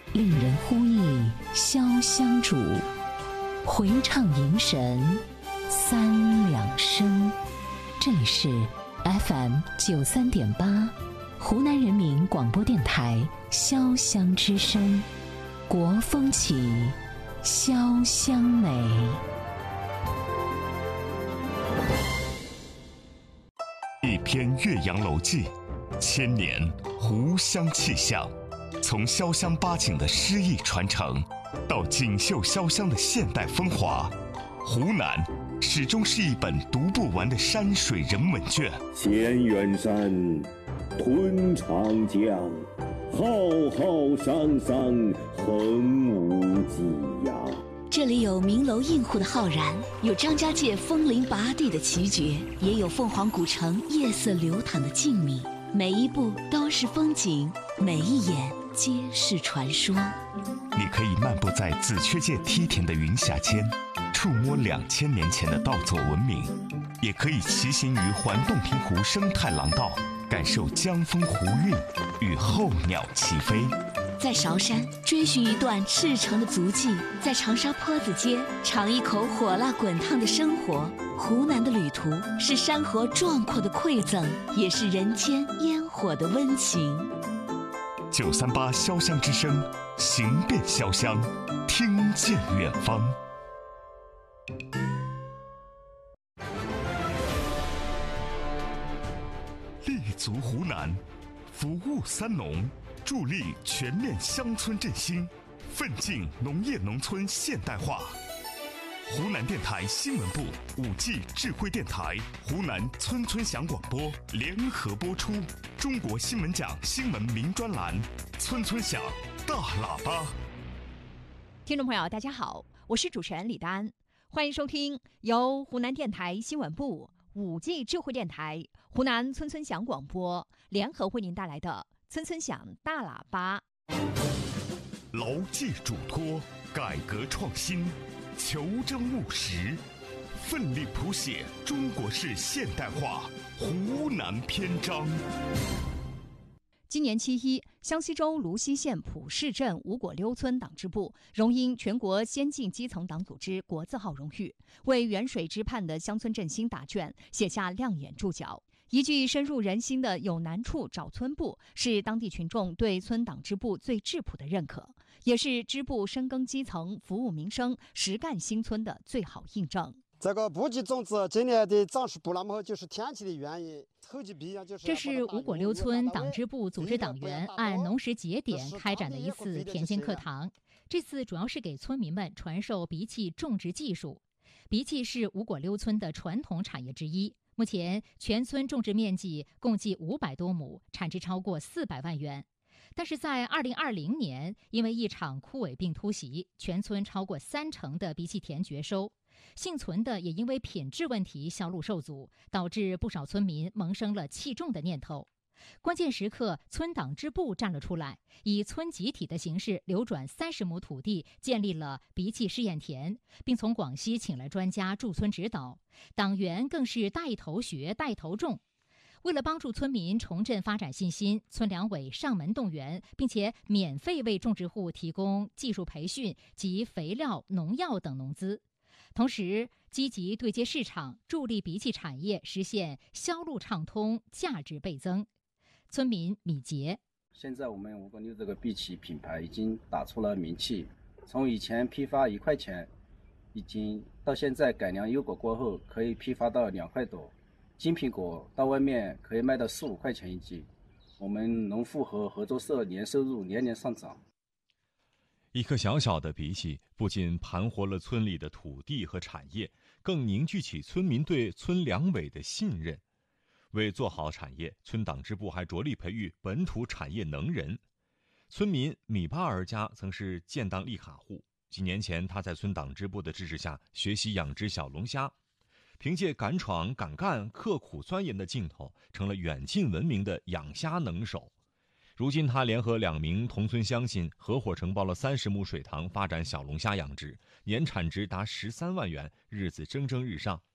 令人呼忆潇湘主，回唱迎神三两声。这里是 FM93.8 湖南人民广播电台潇湘之声，国风起，潇湘美。 一篇《岳阳楼记》，千年湖湘气象。从潇湘八景的诗意传承，到锦绣潇湘的现代风华，湖南始终是一本读不完的山水人文卷。 千远山，吞长江，浩浩汤汤，横无际呀。 这里有名楼映户的浩然，有张家界风铃拔地的奇绝，也有凤凰古城夜色流淌的静谧。每一步都是风景，每一眼皆是传说。 你可以漫步在紫雀界梯田的云霞间，触摸2000年前的稻作文明；也可以骑行于环洞庭湖生态廊道，感受江风湖韵与候鸟齐飞。 在韶山追寻一段赤诚的足迹，在长沙坡子街尝一口火辣滚烫的生活。湖南的旅途是山河壮阔的馈赠，也是人间烟火的温情。 938潇湘之声，行遍潇湘，听见远方。立足湖南，服务三农，助力全面乡村振兴，奋进农业农村现代化。湖南电台新闻部、5G 智慧电台、湖南村村响广播联合播出中国新闻奖新闻名专栏村村响大喇叭。 听众朋友大家好，我是主持人李丹，欢迎收听由湖南电台新闻部、5G 智慧电台、湖南村村响广播联合为您带来的村村响大喇叭。 牢记嘱托，改革创新，求真务实，奋力谱写中国式现代化湖南篇章。 今年7一，湘西州芦溪县普市镇五果溜村党支部荣膺全国先进基层党组织国字号荣誉，为远水之畔的乡村振兴答卷写下亮眼注脚。一句深入人心的有难处找村部，是当地群众对村党支部最质朴的认可，也是支部深耕基层、服务民生、实干兴村的最好印证。 这个布局种子今年的长势不那么好，就是天气的原因。 这是五果溜村党支部组织党员按农时节点开展的一次田间课堂。这次主要是给村民们传授荸荠种植技术。荸荠是五果溜村的传统产业之一。目前全村种植面积共计500多亩，产值超过400万元。但是在2020年，因为一场枯萎病突袭，全村超过30%的荸荠田绝收，幸存的也因为品质问题销路受阻，导致不少村民萌生了弃种的念头。关键时刻，村党支部站了出来，以村集体的形式流转30亩土地，建立了荸荠试验田，并从广西请来专家驻村指导。党员更是带头学、带头种。为了帮助村民重振发展信心，村两委上门动员，并且免费为种植户提供技术培训及肥料、农药等农资，同时积极对接市场，助力荸荠产业实现销路畅通、价值倍增。村民米杰： 现在我们五果溜这个荸荠品牌已经打出了名气，从以前批发1块钱，已经到现在改良优果过后可以批发到2块多，精品果到外面可以卖到4、5块钱一斤。我们农户和合作社年收入年年上涨。 一颗小小的荸荠不仅盘活了村里的土地和产业，更凝聚起村民对村两委的信任。为做好产业，村党支部还着力培育本土产业能人。村民米巴尔家曾是建档利卡户，几年前他在村党支部的支持下学习养殖小龙虾，凭借敢闯敢干、刻苦钻研的劲头，成了远近闻名的养虾能手。如今他联合2名同村乡亲合伙承包了30亩水塘，发展小龙虾养殖，年产值达13万元，日子蒸蒸日上。